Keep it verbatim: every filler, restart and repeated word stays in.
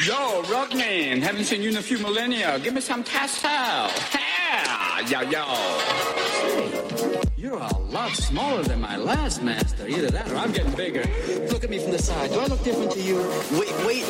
Yo, Rockman, haven't seen you in a few millennia. Give me some tassel. Ha! Yo, yo. Say, you're a lot smaller than my last master. Either that or I'm getting bigger. Look at me from the side. Do I look different to you? Wait, wait,